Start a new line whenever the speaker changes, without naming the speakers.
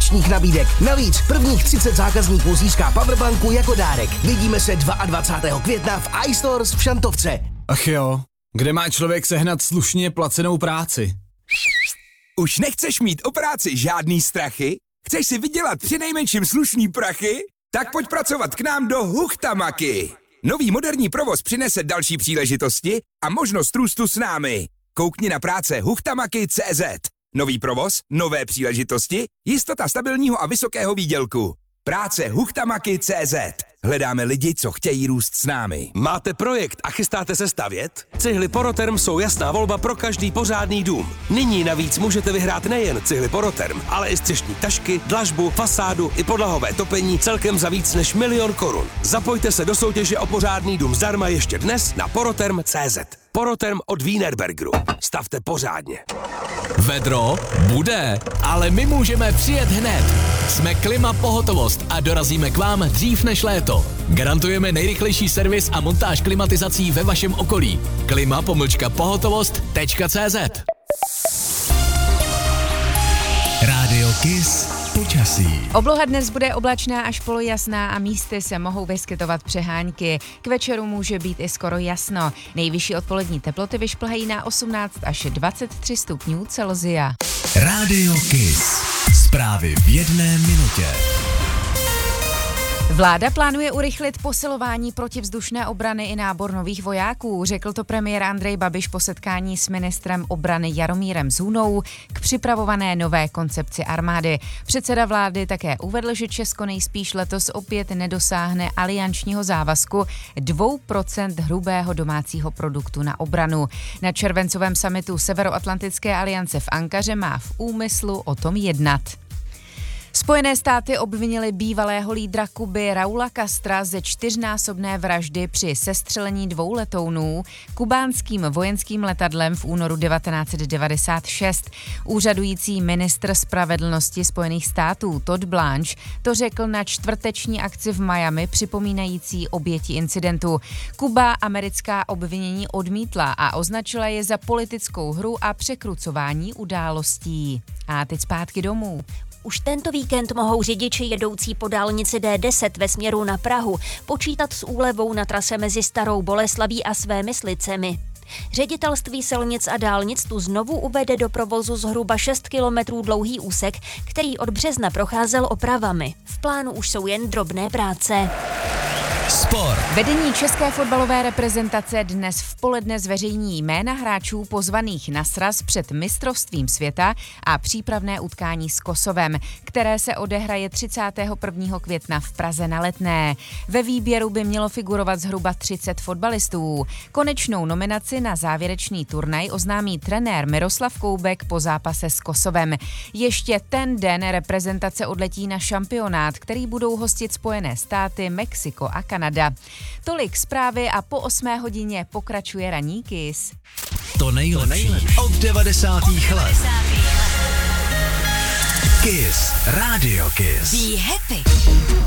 akčních nabídek. Navíc prvních 30 zákazníků získá powerbanku jako dárek. Vidíme se 22. května v iStores v Šantovce.
Ach jo, kde má člověk sehnat slušně placenou práci?
Už nechceš mít o práci žádný strachy? Chceš si vydělat přinejmenším slušný prachy? Tak pojď pracovat k nám do Huchtamaky. Nový moderní provoz přinese další příležitosti a možnost růstu s námi. Koukni na práce Huchtamaky.cz. Nový provoz, nové příležitosti, jistota stabilního a vysokého výdělku. Práce Huchtamaky.cz. Hledáme lidi, co chtějí růst s námi.
Máte projekt a chystáte se stavět? Cihly Poroterm jsou jasná volba pro každý pořádný dům. Nyní navíc můžete vyhrát nejen cihly Poroterm, ale i střešní tašky, dlažbu, fasádu i podlahové topení celkem za víc než 1 000 000 korun. Zapojte se do soutěže o pořádný dům zdarma ještě dnes na poroterm.cz. Poroterm od Wienerbergeru. Stavte pořádně.
Vedro bude, ale my můžeme přijet hned. Jsme Klima Pohotovost a dorazíme k vám dřív než léto. Garantujeme nejrychlejší servis a montáž klimatizací ve vašem okolí. klima-pohotovost.cz.
Rádio Kiss počasí.
Obloha dnes bude oblačná až polojasná a místy se mohou vyskytovat přehánky. K večeru může být i skoro jasno. Nejvyšší odpolední teploty vyšplhají na 18 až 23 stupňů Celsia.
Rádio Kiss. Zprávy v 1 minutě.
Vláda plánuje urychlit posilování protivzdušné obrany i nábor nových vojáků, řekl to premiér Andrej Babiš po setkání s ministrem obrany Jaromírem Zůnou k připravované nové koncepci armády. Předseda vlády také uvedl, že Česko nejspíš letos opět nedosáhne aliančního závazku 2% hrubého domácího produktu na obranu. Na červencovém summitu Severoatlantické aliance v Ankaře má v úmyslu o tom jednat. Spojené státy obvinily bývalého lídra Kuby Raula Castra ze 4násobné vraždy při sestřelení 2 letounů kubánským vojenským letadlem v únoru 1996. Úřadující ministr spravedlnosti Spojených států Todd Blanche to řekl na čtvrteční akci v Miami připomínající oběti incidentu. Kuba americká obvinění odmítla a označila je za politickou hru a překrucování událostí. A teď zpátky domů.
Už tento víkend mohou řidiči jedoucí po dálnici D10 ve směru na Prahu počítat s úlevou na trase mezi Starou Boleslaví a Svémyslicemi. Ředitelství silnic a dálnic tu znovu uvede do provozu zhruba 6 kilometrů dlouhý úsek, který od března procházel opravami. V plánu už jsou jen drobné práce.
Sport.
Vedení české fotbalové reprezentace dnes v poledne zveřejní jména hráčů pozvaných na sraz před mistrovstvím světa a přípravné utkání s Kosovem, které se odehraje 31. května v Praze na Letné. Ve výběru by mělo figurovat zhruba 30 fotbalistů. Konečnou nominaci na závěrečný turnaj oznámí trenér Miroslav Koubek po zápase s Kosovem. Ještě ten den reprezentace odletí na šampionát, který budou hostit Spojené státy, Mexiko a Kanada. Tolik zprávy a po 8 hodině pokračuje ranní Kiss.
To nejlepší od 90. let. Kiss. Radio Kiss.
Be happy.